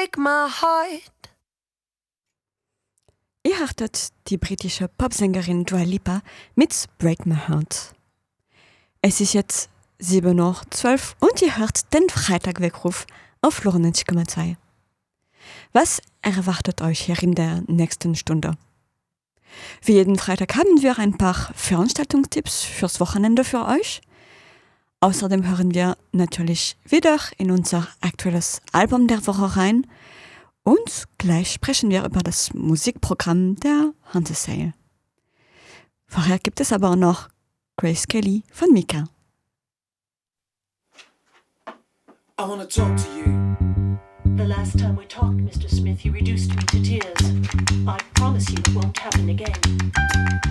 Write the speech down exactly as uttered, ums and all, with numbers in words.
break my heart. Ihr hörtet die britische Popsängerin Dua Lipa mit Break My Heart. Es ist jetzt sieben Uhr zwölf und ihr hört den Freitagweckruf auf neunzig Komma zwei. Was erwartet euch hier in der nächsten Stunde? Wie jeden Freitag haben wir ein paar Veranstaltungstipps fürs Wochenende für euch. Außerdem hören wir natürlich wieder in unser aktuelles Album der Woche rein. Und gleich sprechen wir über das Musikprogramm der Hunter Sale. Vorher gibt es aber noch Grace Kelly von Mika. I wanna talk to you. The last time we talked, Mister Smith, you reduced me to tears. I promise you it won't happen again.